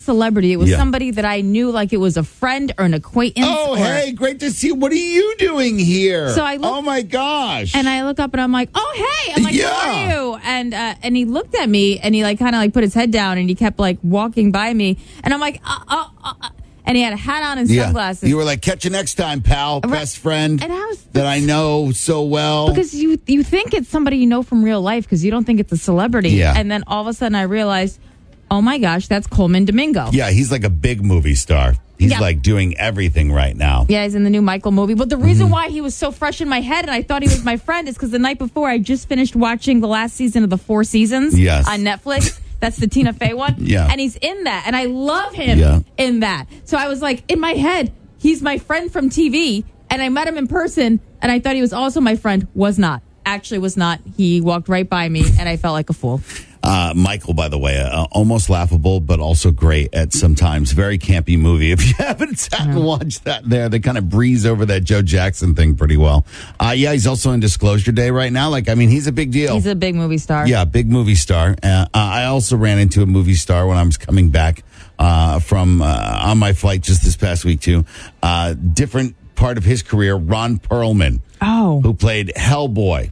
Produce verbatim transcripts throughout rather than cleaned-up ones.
celebrity. It was Yeah. somebody that I knew, like it was a friend or an acquaintance. Oh, or, hey, great to see you. What are you doing here? So I look- oh, my gosh. And I look up and I'm like, oh, hey. I'm like, Yeah. how are you? And uh, and he looked at me and he like kind of like put his head down and he kept like walking by me. And I'm like, uh, uh, uh, uh. And he had a hat on and yeah. sunglasses. You were like, catch you next time, pal. Right. Best friend And I was- that I know so well. Because you you think it's somebody you know from real life because you don't think it's a celebrity. Yeah. And then all of a sudden I realized, oh my gosh, that's Coleman Domingo. Yeah, he's like a big movie star. He's Yeah. like doing everything right now. Yeah, he's in the new Michael movie. But the reason Mm-hmm. why he was so fresh in my head and I thought he was my friend is because the night before I just finished watching the last season of The Four Seasons Yes. on Netflix. That's the Tina Fey one. Yeah. And he's in that. And I love him Yeah. in that. So I was like, in my head, he's my friend from T V. And I met him in person and I thought he was also my friend. Was not. Actually was not. He walked right by me and I felt like a fool. Uh, Michael, by the way, uh, almost laughable, but also great at sometimes. Very campy movie. If you haven't sat and watched that there, they kind of breeze over that Joe Jackson thing pretty well. Uh, yeah, he's also in Disclosure Day right now. Like, I mean, he's a big deal. He's a big movie star. Yeah, big movie star. Uh, I also ran into a movie star when I was coming back uh, from uh, on my flight just this past week, too. Uh, different part of his career, Ron Perlman. Oh. Who played Hellboy.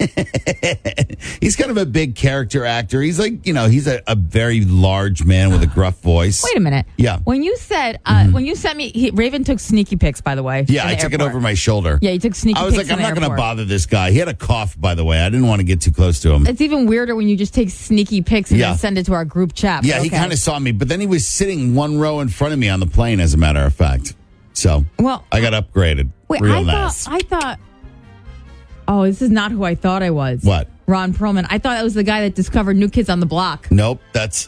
He's kind of a big character actor. He's like, you know, he's a, a very large man with a gruff voice. Wait a minute. Yeah. When you said, uh, when you sent me, he, Raven took sneaky pics, by the way. Yeah, in I the took airport. it over my shoulder. Yeah, you took sneaky I was pics like, in I'm the not going to airport. bother this guy. He had a cough, by the way. I didn't want to get too close to him. It's even weirder when you just take sneaky pics and Yeah. then send it to our group chat. Yeah, but he okay. kind of saw me, but then he was sitting one row in front of me on the plane, as a matter of fact. So Well, I got upgraded. Wait, Real I nice. thought, I thought, oh, this is not who I thought I was. What? Ron Perlman. I thought that was the guy that discovered New Kids on the Block. Nope, that's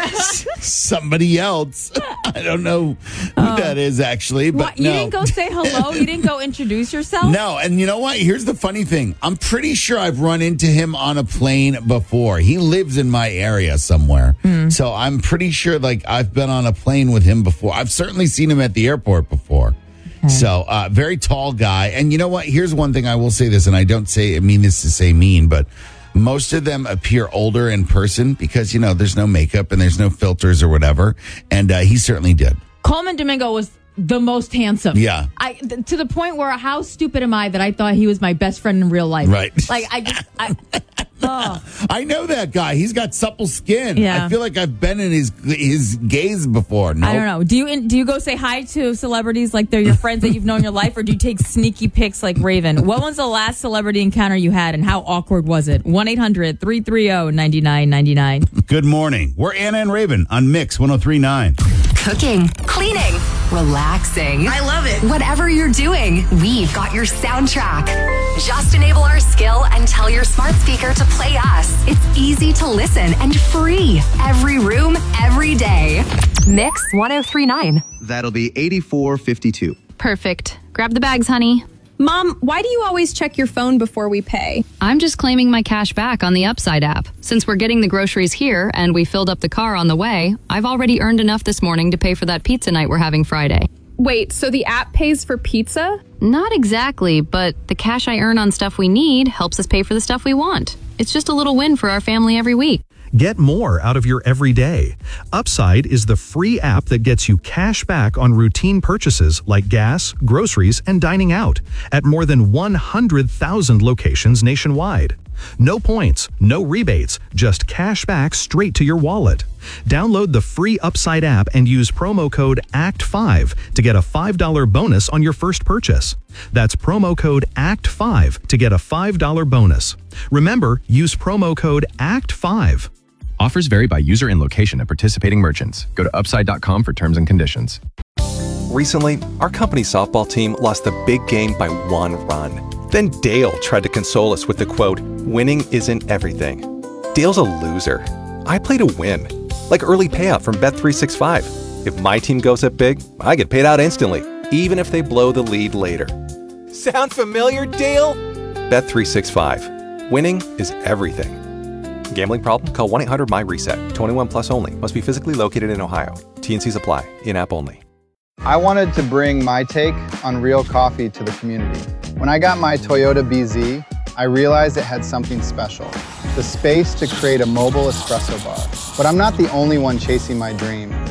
somebody else. I don't know who that is, actually, but What? You no. didn't go say hello? You didn't go introduce yourself? No, and you know what? Here's the funny thing. I'm pretty sure I've run into him on a plane before. He lives in my area somewhere. Hmm. So I'm pretty sure like I've been on a plane with him before. I've certainly seen him at the airport before. So, uh, very tall guy. And you know what? Here's one thing I will say this, and I don't say, I mean this to say mean, but most of them appear older in person because, you know, there's no makeup and there's no filters or whatever. And uh, he certainly did. Coleman Domingo was the most handsome. Yeah. I th- to the point where how stupid am I that I thought he was my best friend in real life? Right. Like I just I oh. I know that guy. He's got supple skin. Yeah. I feel like I've been in his his gaze before. No, I don't know. Do you do you go say hi to celebrities like they're your friends that you've known your life, or do you take sneaky pics like Raven? What was the last celebrity encounter you had, and how awkward was it? one eight hundred three three zero nine nine nine nine. Good morning. We're Anna and Raven on Mix one oh three point nine. Cooking, cleaning, relaxing. I love it. Whatever you're doing, we've got your soundtrack. Just enable our skill and tell your smart speaker to play us. It's easy to listen and free. Every room, every day. Mix one oh three point nine. That'll be eighty-four fifty-two. Perfect. Grab the bags, honey. Mom, why do you always check your phone before we pay? I'm just claiming my cash back on the Upside app. Since we're getting the groceries here and we filled up the car on the way, I've already earned enough this morning to pay for that pizza night we're having Friday. Wait, so the app pays for pizza? Not exactly, but the cash I earn on stuff we need helps us pay for the stuff we want. It's just a little win for our family every week. Get more out of your everyday. Upside is the free app that gets you cash back on routine purchases like gas, groceries, and dining out at more than one hundred thousand locations nationwide. No points, no rebates, just cash back straight to your wallet. Download the free Upside app and use promo code A C T five to get a five dollars bonus on your first purchase. That's promo code A C T five to get a five dollars bonus. Remember, use promo code A C T five. Offers vary by user and location at participating merchants. Go to upside dot com for terms and conditions. Recently, our company softball team lost the big game by one run. Then Dale tried to console us with the quote, "Winning isn't everything." Dale's a loser. I play to win. Like early payout from Bet three sixty-five. If my team goes up big, I get paid out instantly, even if they blow the lead later. Sound familiar, Dale? Bet three sixty-five. Winning is everything. Gambling problem? Call one eight hundred M Y reset. twenty-one plus only. Must be physically located in Ohio. T and Cs apply. In-app only. I wanted to bring my take on real coffee to the community. When I got my Toyota B Z, I realized it had something special. The space to create a mobile espresso bar. But I'm not the only one chasing my dream.